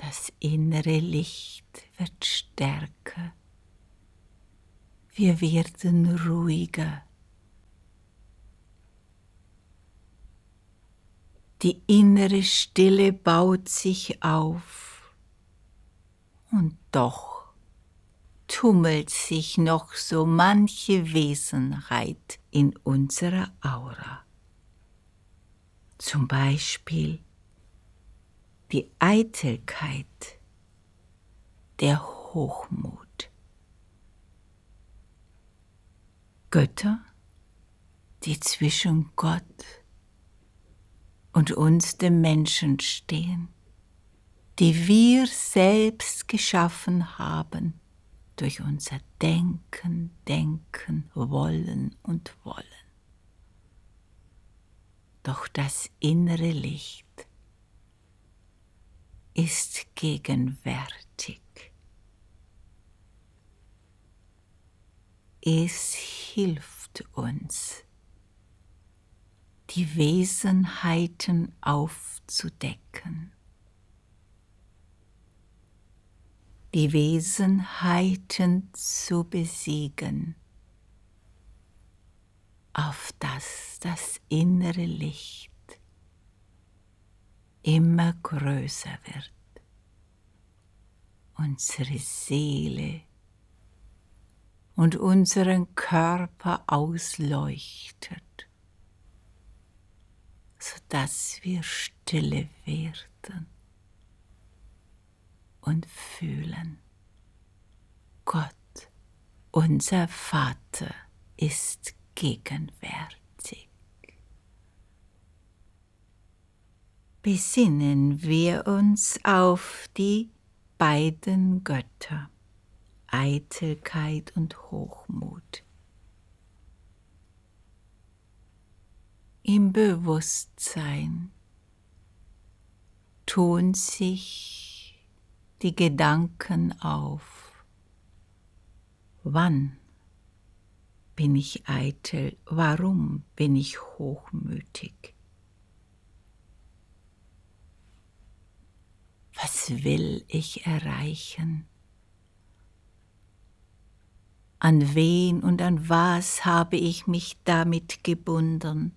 Das innere Licht wird stärker. Wir werden ruhiger. Die innere Stille baut sich auf. Und doch tummelt sich noch so manche Wesenheit in unserer Aura. Zum Beispiel die Eitelkeit, der Hochmut. Götter, die zwischen Gott und uns, dem Menschen, stehen, die wir selbst geschaffen haben durch unser Denken, Wollen und Wollen. Doch das innere Licht ist gegenwärtig. Es hilft uns, die Wesenheiten aufzudecken. Die Wesenheiten zu besiegen, auf dass das innere Licht immer größer wird, unsere Seele und unseren Körper ausleuchtet, sodass wir stille werden und fühlen, Gott, unser Vater, ist gegenwärtig. Besinnen wir uns auf die beiden Götter, Eitelkeit und Hochmut. Im Bewusstsein tun sich die Gedanken auf. Wann bin ich eitel? Warum bin ich hochmütig? Was will ich erreichen? An wen und an was habe ich mich damit gebunden?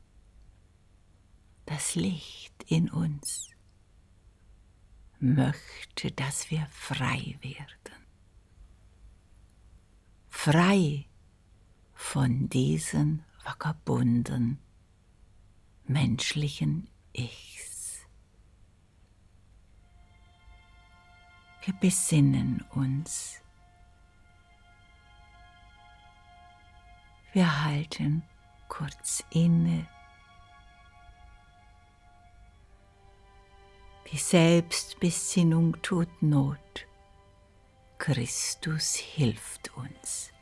Das Licht in uns möchte, dass wir frei werden. Frei von diesen vagabunden menschlichen Ichs. Wir besinnen uns. Wir halten kurz inne. Die Selbstbesinnung tut Not. Christus hilft uns.